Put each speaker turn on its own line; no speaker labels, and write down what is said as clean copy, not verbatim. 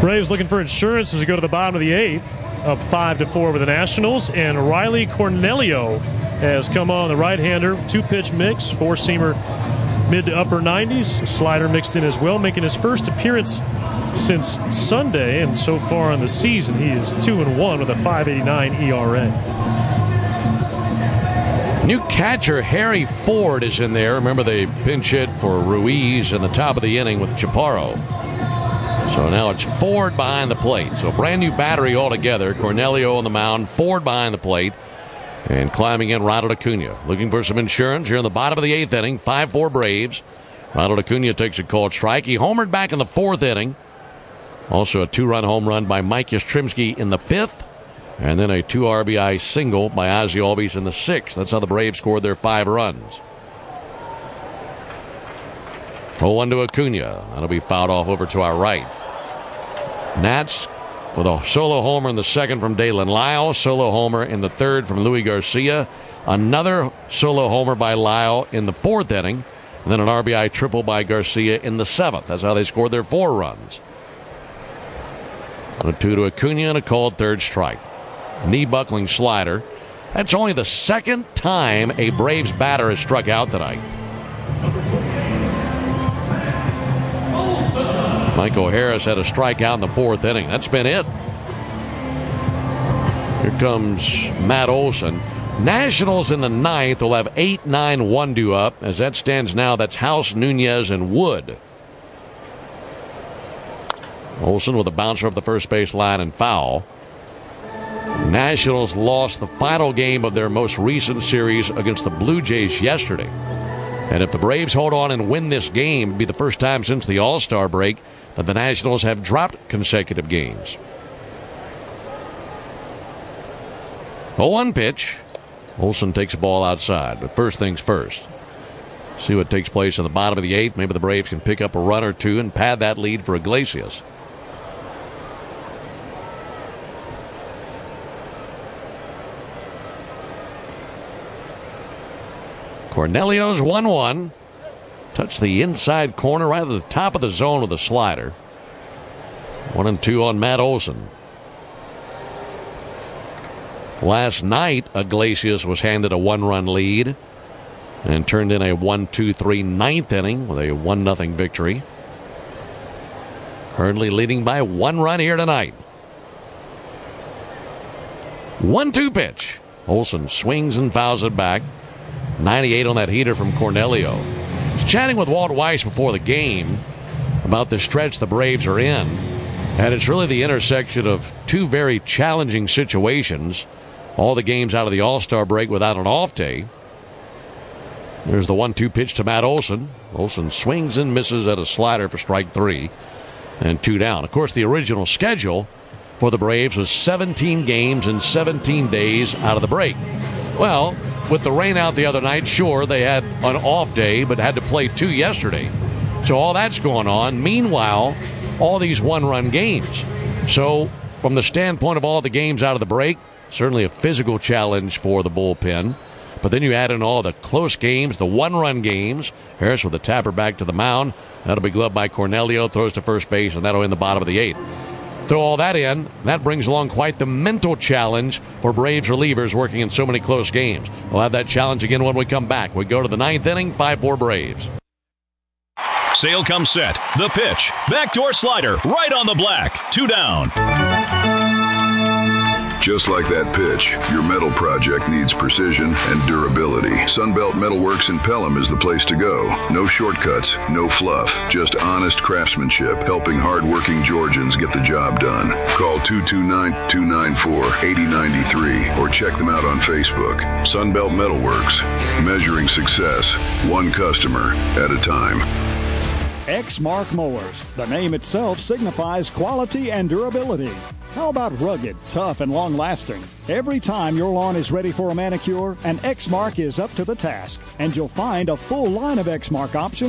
Braves looking for insurance as we go to the bottom of the eighth, up 5-4 with the Nationals. And Riley Cornelio has come on, the right-hander, two-pitch mix, four-seamer mid to upper 90s, slider mixed in as well, making his first appearance since Sunday. And so far in the season, he is 2-1 with a 5.89 ERA.
New catcher Harry Ford is in there. Remember, they pinch hit for Ruiz in the top of the inning with Chaparro. So now it's Ford behind the plate. So brand new battery altogether. Cornelio on the mound, Ford behind the plate. And climbing in, Ronald Acuna. Looking for some insurance here in the bottom of the eighth inning. 5-4 Braves. Ronald Acuna takes a called strike. He homered back in the fourth inning. Also a two-run home run by Mike Yastrzemski in the fifth. And then a 2 RBI single by Ozzie Albies in the sixth. That's how the Braves scored their 5 runs. 0-1 to Acuna. That'll be fouled off over to our right. Nats with a solo homer in the second from Dalen Lyle. Solo homer in the third from Louis Garcia. Another solo homer by Lyle in the fourth inning. And then an RBI triple by Garcia in the seventh. That's how they scored their 4 runs. A 2 to Acuna and a called third strike. Knee buckling slider. That's only the second time a Braves batter has struck out tonight. Michael Harris had a strikeout in the fourth inning. That's been it. Here comes Matt Olson. Nationals in the ninth will have 8-9-1 due up. As that stands now, that's House, Nunez, and Wood. Olson with a bouncer up the first base line and foul. Nationals lost the final game of their most recent series against the Blue Jays yesterday. And if the Braves hold on and win this game, it'd be the first time since the All-Star break that the Nationals have dropped consecutive games. 0-1 pitch. Olson takes a ball outside, but first things first. See what takes place in the bottom of the eighth. Maybe the Braves can pick up a run or two and pad that lead for Iglesias. Cornelio's 1-1. Touched the inside corner right at the top of the zone with a slider. 1-2 on Matt Olson. Last night, Iglesias was handed a 1-run lead and turned in a 1-2-3 ninth inning with a 1-0 victory. Currently leading by 1 run here tonight. 1-2 pitch. Olson swings and fouls it back. 98 on that heater from Cornelio. I was chatting with Walt Weiss before the game about the stretch the Braves are in. And it's really the intersection of 2 very challenging situations. All the games out of the All-Star break without an off day. There's the 1-2 pitch to Matt Olson. Olson swings and misses at a slider for strike 3. And 2 down. Of course, the original schedule for the Braves was 17 games in 17 days out of the break. Well, with the rain out the other night, sure, they had an off day, but had to play 2 yesterday. So all that's going on. Meanwhile, all these 1-run games. So from the standpoint of all the games out of the break, certainly a physical challenge for the bullpen. But then you add in all the close games, the 1-run games. Harris with a tapper back to the mound. That'll be gloved by Cornelio, throws to first base, and that'll end the bottom of the eighth. Throw all that in, that brings along quite the mental challenge for Braves relievers working in so many close games. We'll have that challenge again when we come back. We go to the ninth inning, 5-4 Braves.
Sale comes set. The pitch. Backdoor slider. Right on the black. 2 down.
Just like that pitch, your metal project needs precision and durability. Sunbelt Metalworks in Pelham is the place to go. No shortcuts, no fluff, just honest craftsmanship, helping hardworking Georgians get the job done. Call 229-294-8093 or check them out on Facebook. Sunbelt Metalworks, measuring success, one customer at a time.
Exmark Mowers. The name itself signifies quality and durability. How about rugged, tough, and long-lasting? Every time your lawn is ready for a manicure, an Exmark is up to the task, and you'll find a full line of Exmark options